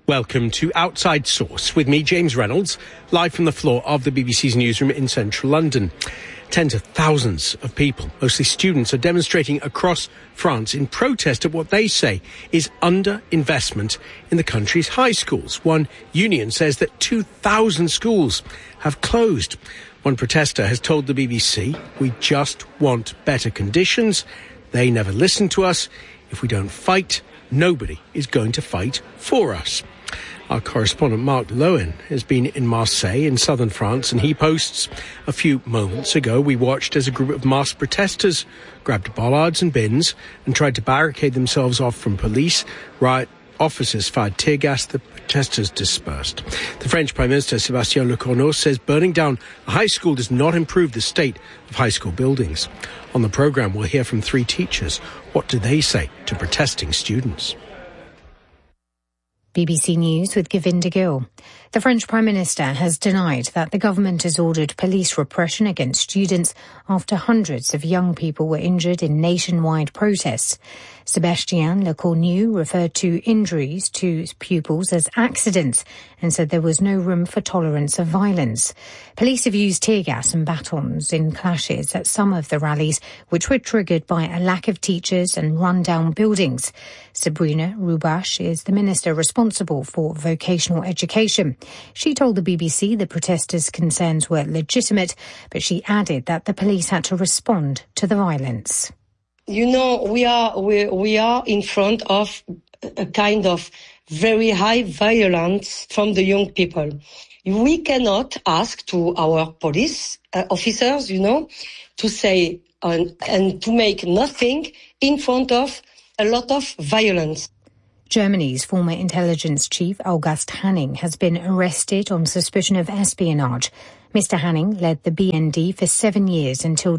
Welcome to Outside Source with me, James Reynolds, live from the floor of the BBC's newsroom in central London. Tens of thousands of people, mostly students, are demonstrating across France in protest at what they say is under-investment in the country's high schools. One union says that 2,000 schools have closed. One protester has told the BBC, "We just want better conditions. They never listen to us. If we don't fight, nobody is going to fight for us." Our correspondent Mark Lowen has been in Marseille in southern France, and he posts, "A few moments ago, we watched as a group of masked protesters grabbed bollards and bins and tried to barricade themselves off from police. Riot officers fired tear gas. The protesters dispersed." The French Prime Minister Sébastien Lecornu says burning down a high school does not improve the state of high school buildings. On the programme, we'll hear from 3 teachers. What do they say to protesting students? BBC News with Govinda Gill. The French Prime Minister has denied that the government has ordered police repression against students after hundreds of young people were injured in nationwide protests. Sébastien Lecornu referred to injuries to pupils as accidents and said there was no room for tolerance of violence. Police have used tear gas and batons in clashes at some of the rallies, which were triggered by a lack of teachers and run-down buildings. Sabrina Roubache is the minister responsible for vocational education. She told the BBC the protesters' concerns were legitimate, but she added that the police had to respond to the violence. You know, we are in front of a kind of very high violence from the young people. We cannot ask to our police officers, to say and to make nothing in front of a lot of violence. Germany's former intelligence chief, August Hanning, has been arrested on suspicion of espionage. Mr. Hanning led the BND for 7 years until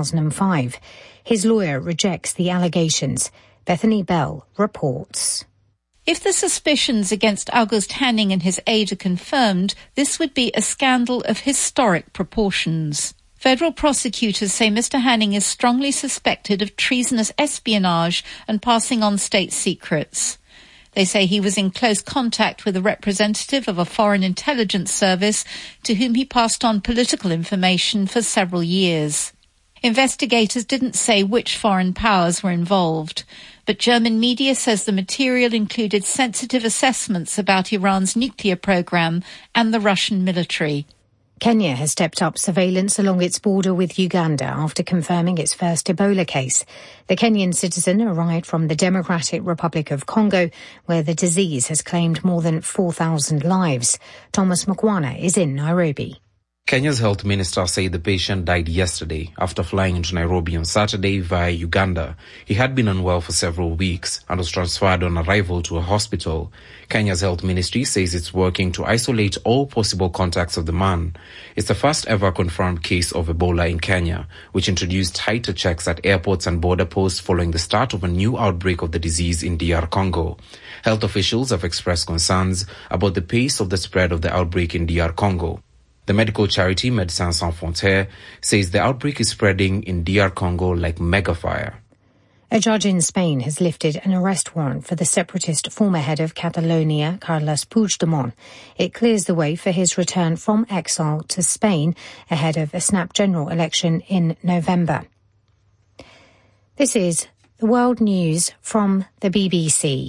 2005. His lawyer rejects the allegations. Bethany Bell reports. If the suspicions against August Hanning and his aide are confirmed, this would be a scandal of historic proportions. Federal prosecutors say Mr. Hanning is strongly suspected of treasonous espionage and passing on state secrets. They say he was in close contact with a representative of a foreign intelligence service to whom he passed on political information for several years. Investigators didn't say which foreign powers were involved, but German media says the material included sensitive assessments about Iran's nuclear program and the Russian military. Kenya has stepped up surveillance along its border with Uganda after confirming its first Ebola case. The Kenyan citizen arrived from the Democratic Republic of Congo, where the disease has claimed more than 4,000 lives. Thomas Mkwana is in Nairobi. Kenya's health minister said the patient died yesterday after flying into Nairobi on Saturday via Uganda. He had been unwell for several weeks and was transferred on arrival to a hospital. Kenya's health ministry says it's working to isolate all possible contacts of the man. It's the first ever confirmed case of Ebola in Kenya, which introduced tighter checks at airports and border posts following the start of a new outbreak of the disease in DR Congo. Health officials have expressed concerns about the pace of the spread of the outbreak in DR Congo. The medical charity Médecins Sans Frontières says the outbreak is spreading in DR Congo like megafire. A judge in Spain has lifted an arrest warrant for the separatist former head of Catalonia, Carles Puigdemont. It clears the way for his return from exile to Spain ahead of a snap general election in November. This is the World News from the BBC.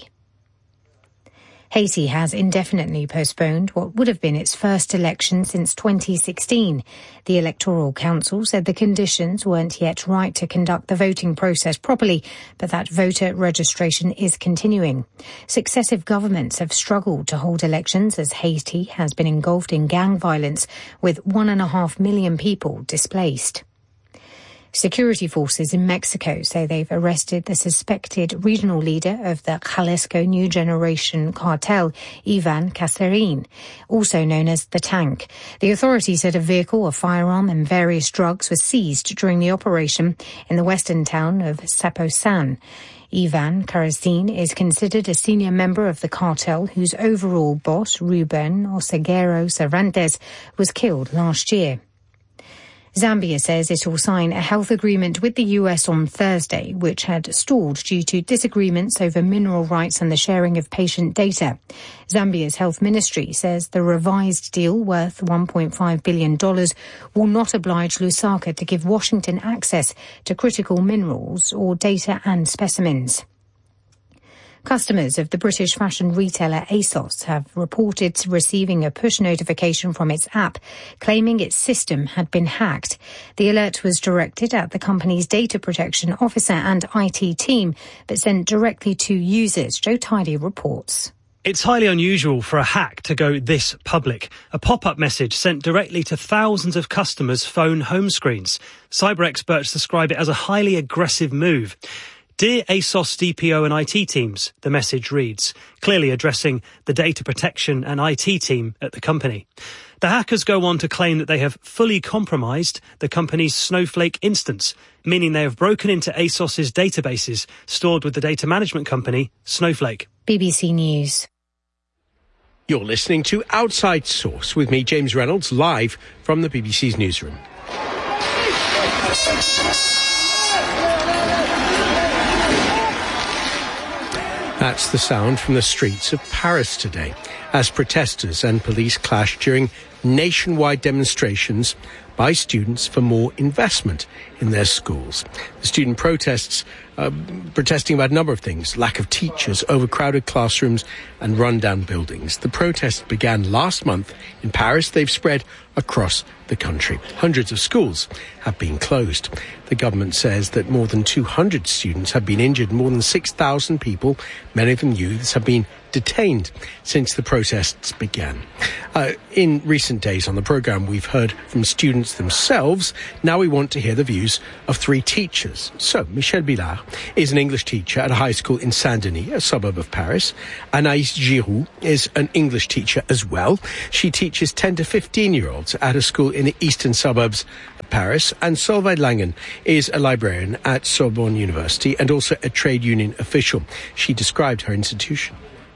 Haiti has indefinitely postponed what would have been its first election since 2016. The Electoral Council said the conditions weren't yet right to conduct the voting process properly, but that voter registration is continuing. Successive governments have struggled to hold elections as Haiti has been engulfed in gang violence, with 1.5 million people displaced. Security forces in Mexico say they've arrested the suspected regional leader of the Jalisco New Generation cartel, Ivan Cacerin, also known as the Tank. The authorities said a vehicle, a firearm and various drugs were seized during the operation in the western town of Saposan. Ivan Cacerin is considered a senior member of the cartel whose overall boss, Ruben Oseguero Cervantes, was killed last year. Zambia says it will sign a health agreement with the US on Thursday, which had stalled due to disagreements over mineral rights and the sharing of patient data. Zambia's health ministry says the revised deal, worth $1.5 billion, will not oblige Lusaka to give Washington access to critical minerals or data and specimens. Customers of the British fashion retailer ASOS have reported receiving a push notification from its app claiming its system had been hacked. The alert was directed at the company's data protection officer and IT team, but sent directly to users. Joe Tidy reports. It's highly unusual for a hack to go this public. A pop-up message sent directly to thousands of customers' phone home screens. Cyber experts describe it as a highly aggressive move. Dear ASOS DPO and IT teams, the message reads, clearly addressing the data protection and IT team at the company. The hackers go on to claim that they have fully compromised the company's Snowflake instance, meaning they have broken into ASOS's databases stored with the data management company, Snowflake. BBC News. You're listening to Outside Source with me, James Reynolds, live from the BBC's newsroom. That's the sound from the streets of Paris today, as protesters and police clashed during nationwide demonstrations by students for more investment in their schools. The student protests protesting about a number of things: lack of teachers, overcrowded classrooms and rundown buildings. The protests began last month in Paris. They've spread across the country. Hundreds of schools have been closed. The government says that more than 200 students have been injured. More than 6,000 people, many of them youths, have been detained since the protests began. In recent days on the programme, we've heard from students themselves. Now we want to hear the views of three teachers. So, Michel Billard is an English teacher at a high school in Saint-Denis, a suburb of Paris. Anaïs Giroux is an English teacher as well. She teaches 10 to 15-year-olds at a school in the eastern suburbs of Paris. And Solveig Langen is a librarian at Sorbonne University and also a trade union official. She described her institution.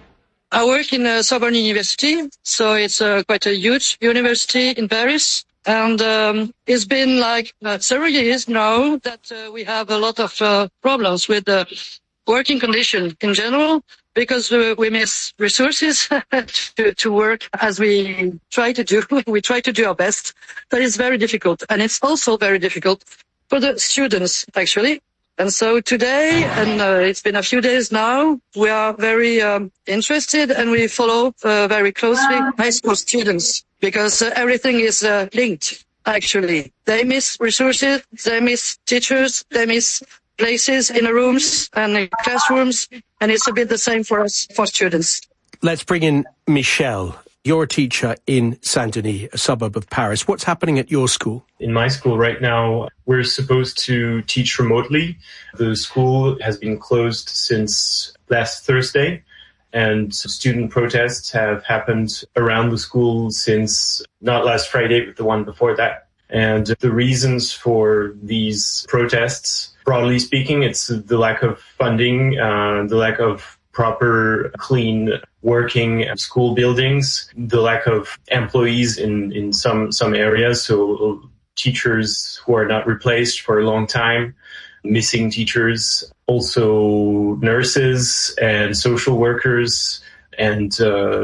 I work in Sorbonne University, so it's quite a huge university in Paris. And it's been like several years now that we have a lot of problems with the working condition in general, because we miss resources to work as we try to do. We try to do our best, but it's very difficult. And it's also very difficult for the students, actually. And so today, and it's been a few days now, we are very interested and we follow very closely high school students, because everything is linked, actually. They miss resources, they miss teachers, they miss places in the rooms and in classrooms, and it's a bit the same for us, for students. Let's bring in Michel. You're a teacher in Saint-Denis, a suburb of Paris. What's happening at your school? In my school right now, we're supposed to teach remotely. The school has been closed since last Thursday, and student protests have happened around the school since not last Friday, but the one before that. And the reasons for these protests, broadly speaking, it's the lack of funding, the lack of proper, clean, working school buildings, the lack of employees in some areas, so teachers who are not replaced for a long time, missing teachers, also nurses and social workers, and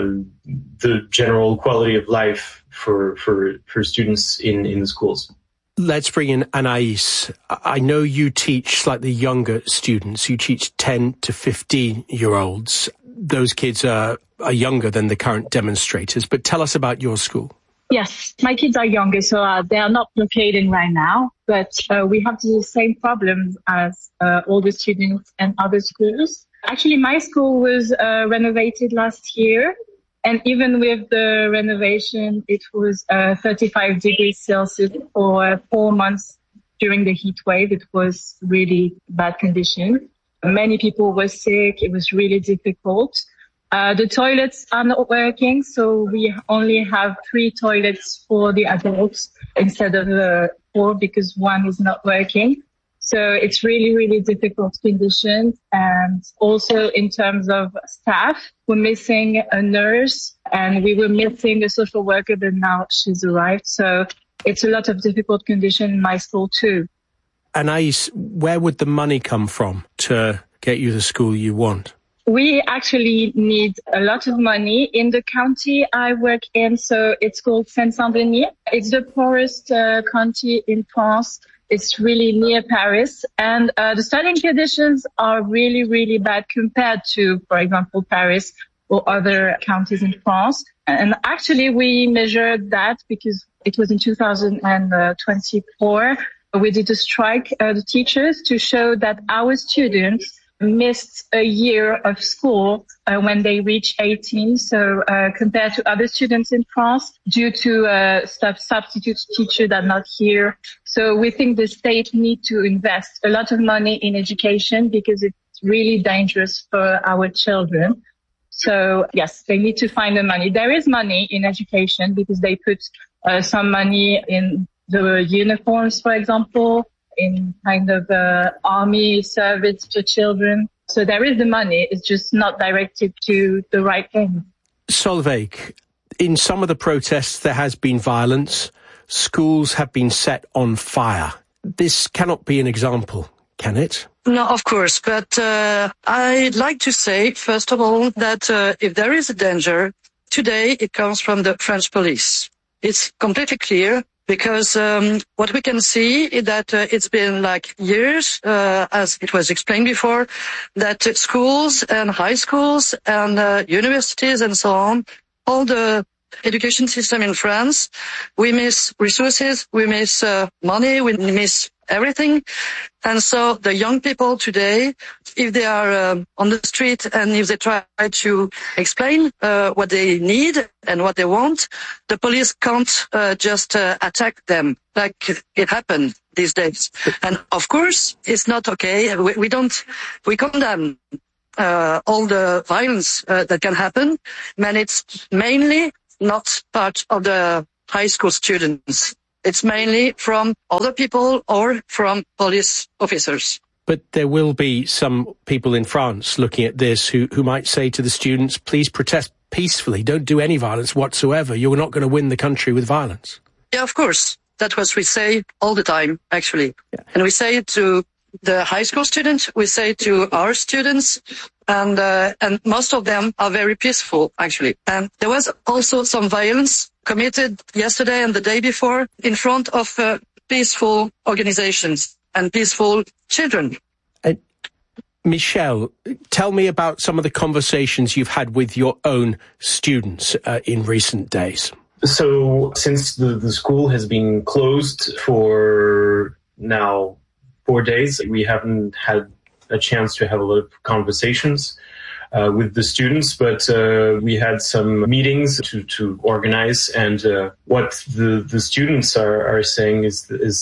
the general quality of life for students in the schools. Let's bring in Anaïs. I know you teach slightly younger students. You teach 10 to 15-year-olds. Those kids are younger than the current demonstrators. But tell us about your school. Yes, my kids are younger, so they are not blockading right now. But we have the same problems as all the students and other schools. Actually, my school was renovated last year. And even with the renovation, it was 35 degrees Celsius for 4 months during the heat wave. It was really bad condition. Many people were sick. It was really difficult. The toilets are not working, so we only have 3 toilets for the adults instead of 4, because one is not working. So it's really, really difficult conditions. And also in terms of staff, we're missing a nurse and we were missing a social worker, but now she's arrived. So it's a lot of difficult condition in my school too. Anais, where would the money come from to get you the school you want? We actually need a lot of money in the county I work in. So it's called Seine-Saint-Denis. It's the poorest county in France. It's really near Paris. And the studying conditions are really, really bad compared to, for example, Paris or other counties in France. And actually, we measured that because it was in 2024. We did a strike, the teachers, to show that our students missed a year of school when they reach 18. So compared to other students in France, due to substitute teachers that are not here. So we think the state needs to invest a lot of money in education because it's really dangerous for our children. So yes, they need to find the money. There is money in education because they put some money in the uniforms, for example, in kind of army service for children. So there is the money. It's just not directed to the right thing. Solveig, in some of the protests there has been violence. Schools have been set on fire. This cannot be an example, can it? No, of course. But I'd like to say, first of all, that if there is a danger, today it comes from the French police. It's completely clear. Because what we can see is that it's been like years, as it was explained before, that schools and high schools and universities and so on, all the education system in France, we miss resources, we miss money, we miss everything. And so the young people today, if they are on the street and if they try to explain what they need and what they want, the police can't just attack them like it happened these days. And of course, it's not okay. We condemn all the violence that can happen, and it's mainly not part of the high school students. It's mainly from other people or from police officers. But there will be some people in France looking at this who might say to the students, please protest peacefully, don't do any violence whatsoever. You're not going to win the country with violence. Yeah, of course. That's what we say all the time, actually. Yeah. And we say it to the high school students, we say to our students, and most of them are very peaceful, actually. And there was also some violence committed yesterday and the day before in front of peaceful organizations and peaceful children. Michel, tell me about some of the conversations you've had with your own students in recent days. So since the school has been closed for now 4 days, we haven't had a chance to have a lot of conversations with the students, but we had some meetings to organize, and what the students are saying is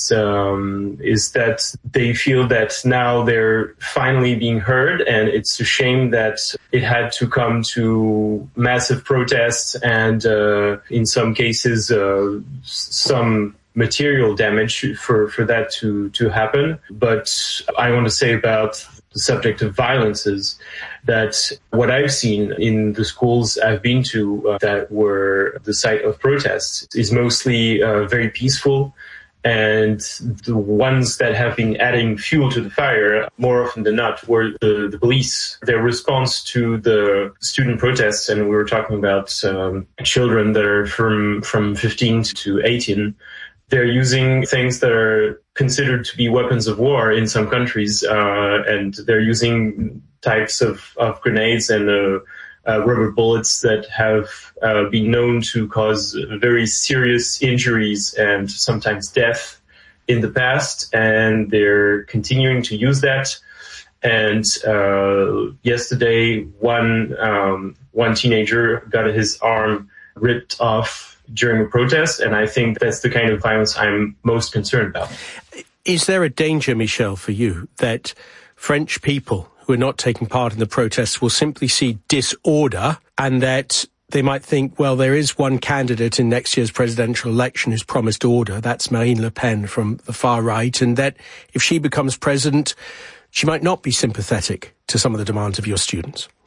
that they feel that now they're finally being heard, and it's a shame that it had to come to massive protests and in some cases some material damage for that to happen. But I want to say about the subject of violence is that what I've seen in the schools I've been to that were the site of protests is mostly very peaceful. And the ones that have been adding fuel to the fire, more often than not, were the police. Their response to the student protests, and we were talking about children that are from 15 to 18, they're using things that are considered to be weapons of war in some countries, and they're using types of grenades and rubber bullets that have been known to cause very serious injuries and sometimes death in the past, and they're continuing to use that. And yesterday, one teenager got his arm ripped off during a protest, and I think that's the kind of violence I'm most concerned about. Is there a danger, Michel, for you, that French people who are not taking part in the protests will simply see disorder, and that they might think, well, there is one candidate in next year's presidential election who's promised order, that's Marine Le Pen from the far right, and that if she becomes president, she might not be sympathetic to some of the demands of your students?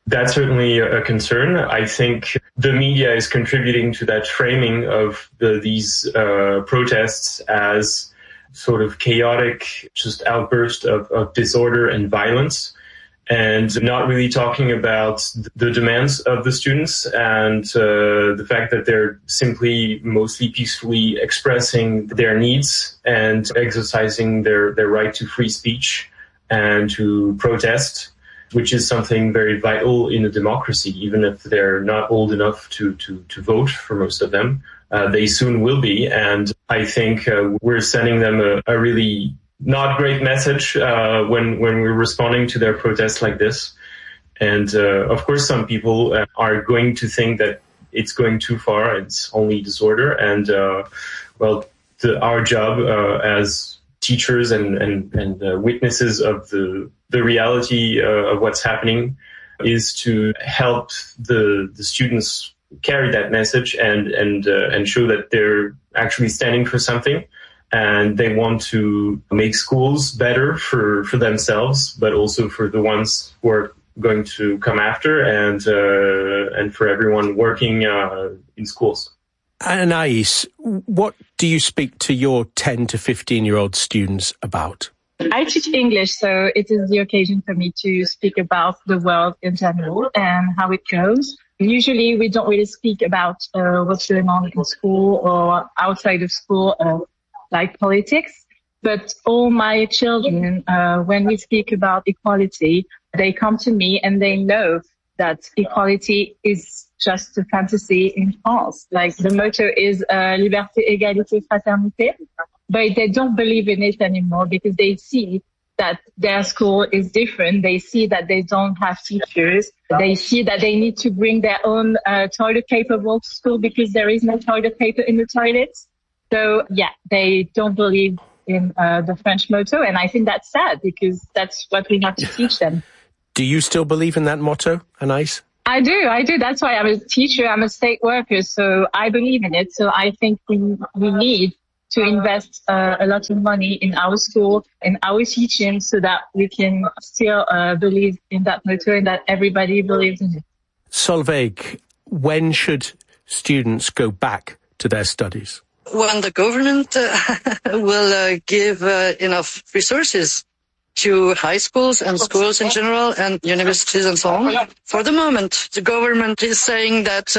That's certainly a concern. I think the media is contributing to that framing of these protests as sort of chaotic, just outburst of disorder and violence, and not really talking about the demands of the students and the fact that they're simply mostly peacefully expressing their needs and exercising their right to free speech and to protest, which is something very vital in a democracy, even if they're not old enough to vote for most of them. They soon will be. And I think we're sending them a really not great message when we're responding to their protests like this. And of course, some people are going to think that it's going too far. It's only disorder. And our job as teachers and witnesses of the reality of what's happening is to help the students carry that message and show that they're actually standing for something, and they want to make schools better for themselves, but also for the ones who are going to come after, and for everyone working in schools. Anaïs, what do you speak to your 10 to 15-year-old students about? I teach English, so it is the occasion for me to speak about the world in general and how it goes. Usually we don't really speak about what's going on in school or outside of school, like politics. But all my children, when we speak about equality, they come to me and they know that equality is just a fantasy in France. Like the motto is liberté, égalité, fraternité. But they don't believe in it anymore because they see that their school is different. They see that they don't have teachers. They see that they need to bring their own toilet paper to school because there is no toilet paper in the toilets. So yeah, they don't believe in the French motto. And I think that's sad because that's what we have to teach them. Do you still believe in that motto, Anaïs? I do. That's why I'm a teacher. I'm a state worker. So I believe in it. So I think we need to invest a lot of money in our school, in our teaching, so that we can still believe in that motto and that everybody believes in it. Solveig, when should students go back to their studies? When the government will give enough resources to high schools and schools in general and universities and so on. For the moment, the government is saying that,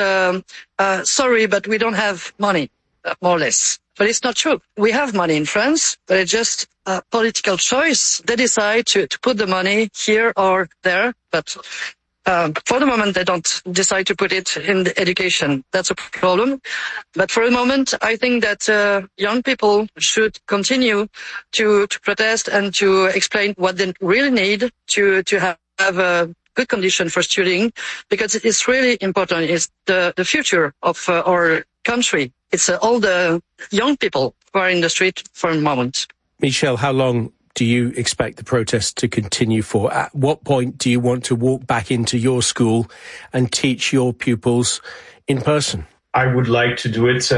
sorry, but we don't have money, more or less. But it's not true. We have money in France, but it's just a political choice. They decide to put the money here or there, but for the moment, they don't decide to put it in the education. That's a problem. But for the moment, I think that young people should continue to protest and to explain what they really need to have a good condition for studying, because it is really important. It's the future of our country. It's all the young people who are in the street for a moment. Michel, how long do you expect the protest to continue for? At what point do you want to walk back into your school and teach your pupils in person? I would like to do it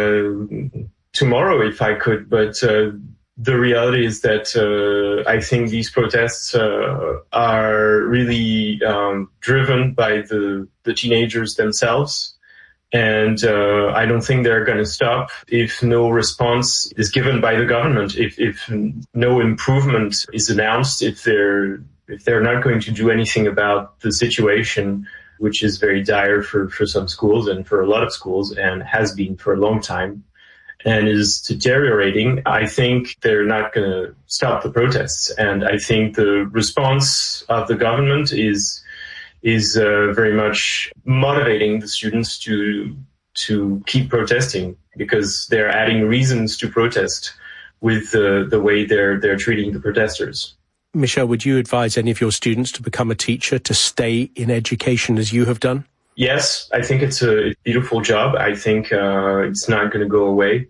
tomorrow if I could, but the reality is that I think these protests are really driven by the teenagers themselves. And I don't think they're going to stop if no response is given by the government, if no improvement is announced, if they're not going to do anything about the situation, which is very dire for some schools and for a lot of schools and has been for a long time and is deteriorating. I think they're not going to stop the protests. And I think the response of the government is very much motivating the students to keep protesting, because they're adding reasons to protest with the way they're treating the protesters. Michel, would you advise any of your students to become a teacher, to stay in education as you have done? Yes, I think it's a beautiful job. I think it's not going to go away.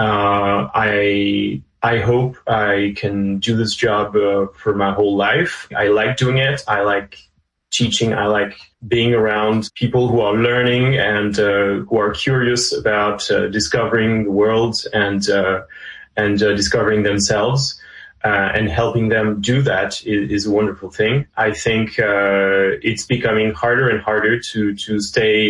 I hope I can do this job for my whole life. I like doing it. I like teaching. I like being around people who are learning and who are curious about discovering the world and discovering themselves. and helping them do that is a wonderful thing. I think it's becoming harder and harder to stay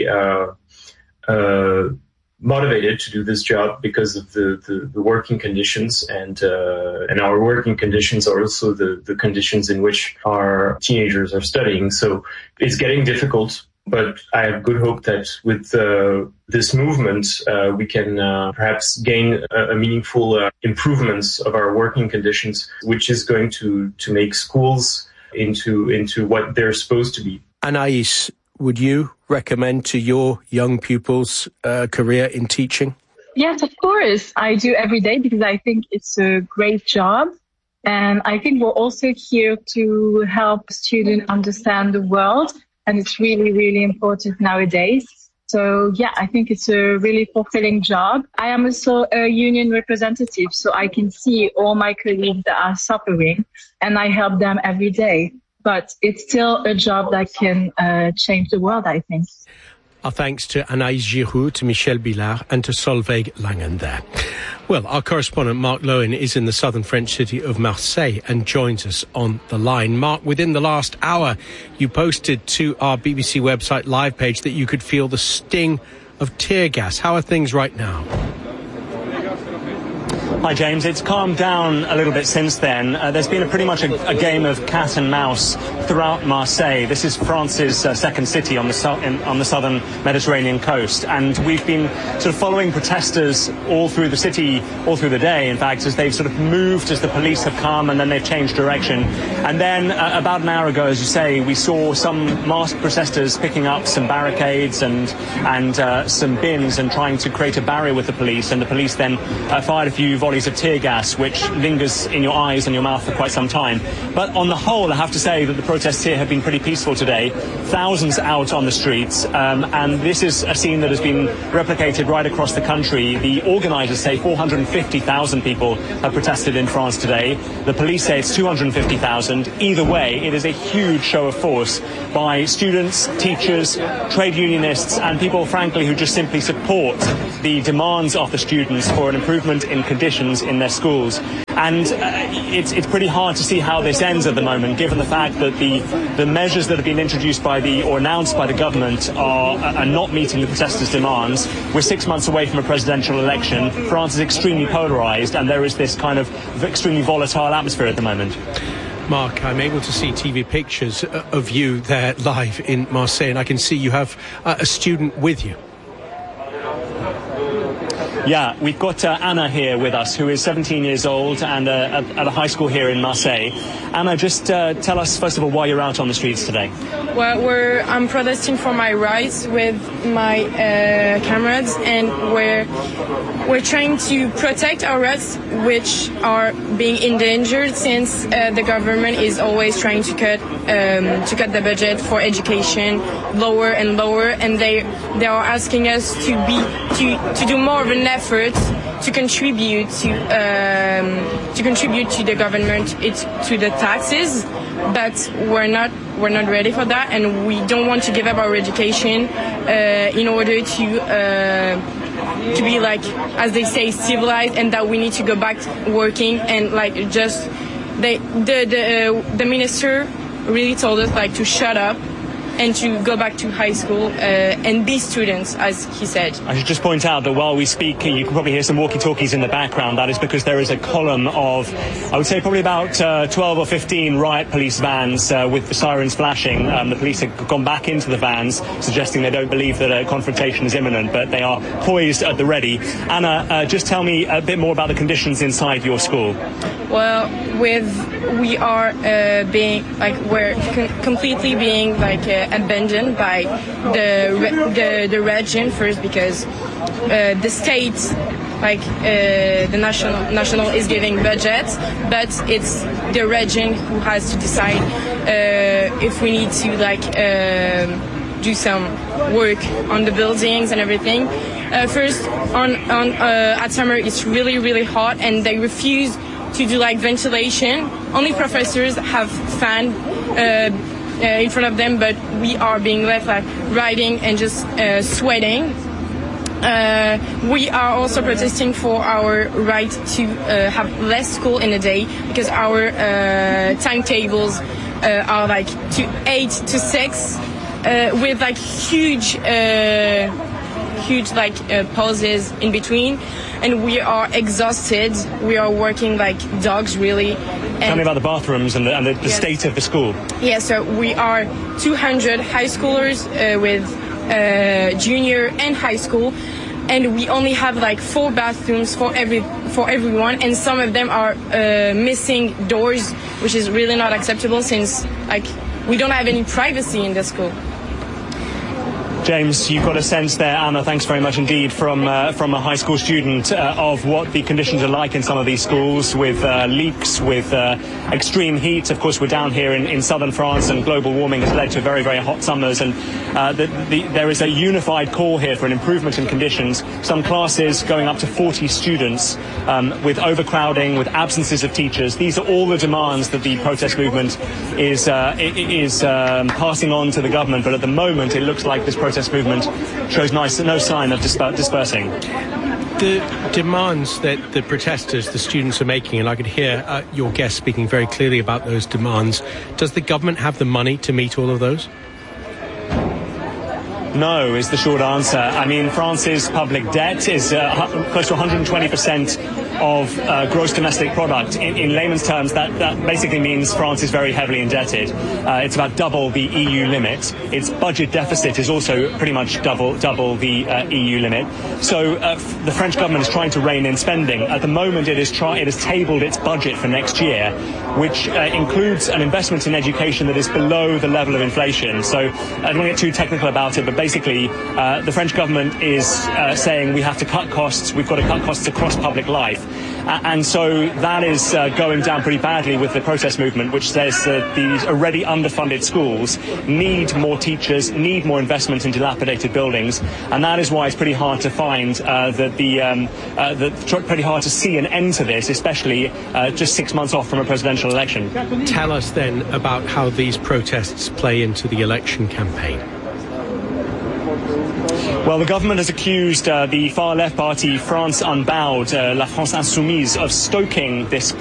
motivated to do this job because of the working conditions, and our working conditions are also the conditions in which our teenagers are studying. So it's getting difficult, but I have good hope that with this movement, we can perhaps gain a meaningful improvements of our working conditions, which is going to make schools into what they're supposed to be. Anaïs, would you recommend to your young pupils a career in teaching? Yes, of course. I do every day because I think it's a great job. And I think we're also here to help students understand the world. And it's really, really important nowadays. So, yeah, I think it's a really fulfilling job. I am also a union representative, so I can see all my colleagues that are suffering, and I help them every day. But it's still a job that can change the world, I think. Our thanks to Anaïs Giroux, to Michel Billard and to Solveig Langen there. Well, our correspondent Mark Lowen is in the southern French city of Marseille and joins us on the line. Mark, within the last hour, you posted to our BBC website live page that you could feel the sting of tear gas. How are things right now? Hi, James. It's calmed down a little bit since then. There's been pretty much a game of cat and mouse throughout Marseille. This is France's second city on the southern Mediterranean coast. And we've been sort of following protesters all through the city, all through the day, in fact, as they've sort of moved, as the police have come, and then they've changed direction. And then about an hour ago, as you say, we saw some masked protesters picking up some barricades and some bins and trying to create a barrier with the police. And the police then fired a few volleys of tear gas, which lingers in your eyes and your mouth for quite some time. But on the whole, I have to say that the protests here have been pretty peaceful today. Thousands out on the streets, and this is a scene that has been replicated right across the country. The organisers say 450,000 people have protested in France today. The police say it's 250,000. Either way, it is a huge show of force by students, teachers, trade unionists, and people, frankly, who just simply support the demands of the students for an improvement in conditions in their schools. And it's pretty hard to see how this ends at the moment, given the fact that the measures that have been introduced or announced by the government are not meeting the protesters' demands. We're 6 months away from a presidential election. France is extremely polarised, and there is this kind of extremely volatile atmosphere at the moment. Mark, I'm able to see TV pictures of you there live in Marseille, and I can see you have a student with you. Yeah, we've got Anna here with us, who is 17 years old and at a high school here in Marseille. Anna, just tell us, first of all, why you're out on the streets today. Well, I'm protesting for my rights with my comrades, and we're trying to protect our rights, which are being endangered since the government is always trying to cut the budget for education lower and lower, and they are asking us to do more of an effort to contribute to the government, to the taxes, but we're not ready for that, and we don't want to give up our education in order to be, like, as they say, civilized, and that we need to go back working, and like just the minister really told us, like, to shut up and to go back to high school and be students, as he said. I should just point out that while we speak, you can probably hear some walkie-talkies in the background. That is because there is a column of, I would say, probably about 12 or 15 riot police vans with the sirens flashing. The police have gone back into the vans, suggesting they don't believe that a confrontation is imminent, but they are poised at the ready. Anna, just tell me a bit more about the conditions inside your school. Well, we are being, like, we're completely being, like, abandoned by the region first, because the state, like, the national is giving budgets, but it's the region who has to decide if we need to, like, do some work on the buildings and everything. First, at summer it's really, really hot, and they refuse to do, like, ventilation. Only professors have fan in front of them, but we are being left, like, riding and just sweating. We are also protesting for our right to have less school in a day, because our timetables are like 8 to 6 with like huge pauses in between, and we are exhausted. We are working like dogs, really. Tell me about the bathrooms and the state of the school. Yeah, so we are 200 high schoolers with junior and high school, and we only have like 4 bathrooms for everyone, and some of them are missing doors, which is really not acceptable, since like we don't have any privacy in the school. James, you've got a sense there, Anna, thanks very much indeed, from a high school student of what the conditions are like in some of these schools, with leaks, with extreme heat. Of course, we're down here in southern France, and global warming has led to very, very hot summers, and there is a unified call here for an improvement in conditions. Some classes going up to 40 students, with overcrowding, with absences of teachers. These are all the demands that the protest movement is passing on to the government, but at the moment it looks like this protest movement shows no sign of dispersing. The demands that the protesters, the students, are making, and I could hear your guest speaking very clearly about those demands, does the government have the money to meet all of those? No, is the short answer. I mean, France's public debt is close to 120% of gross domestic product. In layman's terms, that basically means France is very heavily indebted. It's about double the EU limit. Its budget deficit is also pretty much double the EU limit. So the French government is trying to rein in spending. At the moment, it has tabled its budget for next year, which includes an investment in education that is below the level of inflation. So I don't want to get too technical about it, but basically the French government is saying we have to cut costs. We've got to cut costs across public life. And so that is going down pretty badly with the protest movement, which says that these already underfunded schools need more teachers, need more investment in dilapidated buildings, and that is why it's pretty hard to find pretty hard to see an end to this, especially just 6 months off from a presidential election. Tell us then about how these protests play into the election campaign. Well, the government has accused the far-left party France Unbowed, La France Insoumise, of stoking this